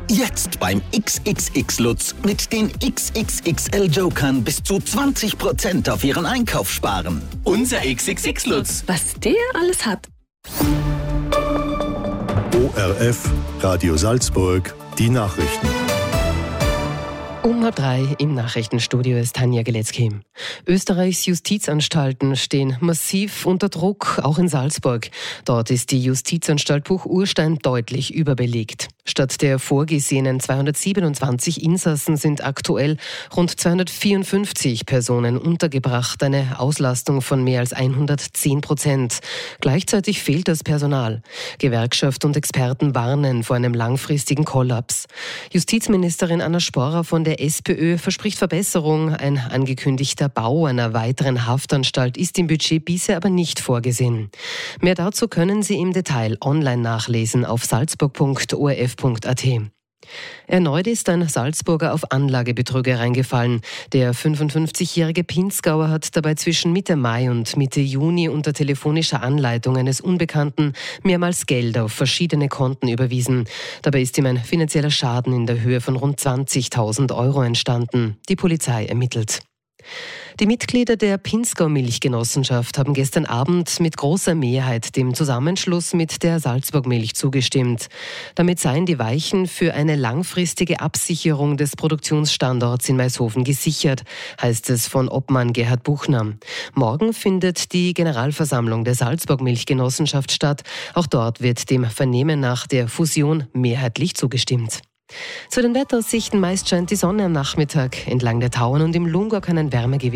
Jetzt beim XXX Lutz mit den XXXL Jokern bis zu 20% auf Ihren Einkauf sparen. Unser XXX Lutz. Was der alles hat. ORF, Radio Salzburg, die Nachrichten. Um 3 im Nachrichtenstudio ist Tanja Geletzky. Österreichs Justizanstalten stehen massiv unter Druck, auch in Salzburg. Dort ist die Justizanstalt Buch-Urstein deutlich überbelegt. Statt der vorgesehenen 227 Insassen sind aktuell rund 254 Personen untergebracht, eine Auslastung von mehr als 110%. Gleichzeitig fehlt das Personal. Gewerkschaft und Experten warnen vor einem langfristigen Kollaps. Justizministerin Anna Sporrer von der SPÖ verspricht Verbesserung. Ein angekündigter Bau einer weiteren Haftanstalt ist im Budget bisher aber nicht vorgesehen. Mehr dazu können Sie im Detail online nachlesen auf salzburg.orf.at. Erneut ist ein Salzburger auf Anlagebetrüger reingefallen. Der 55-jährige Pinzgauer hat dabei zwischen Mitte Mai und Mitte Juni unter telefonischer Anleitung eines Unbekannten mehrmals Geld auf verschiedene Konten überwiesen. Dabei ist ihm ein finanzieller Schaden in der Höhe von rund 20.000 Euro entstanden. Die Polizei ermittelt. Die Mitglieder der Pinzgau-Milchgenossenschaft haben gestern Abend mit großer Mehrheit dem Zusammenschluss mit der Salzburg Milch zugestimmt. Damit seien die Weichen für eine langfristige Absicherung des Produktionsstandorts in Maishofen gesichert, heißt es von Obmann Gerhard Buchner. Morgen findet die Generalversammlung der Salzburg Milchgenossenschaft statt. Auch dort wird dem Vernehmen nach der Fusion mehrheitlich zugestimmt. Zu den Wetteraussichten: meist scheint die Sonne am Nachmittag. Entlang der Tauern und im Lungau kann ein Wärmegewitter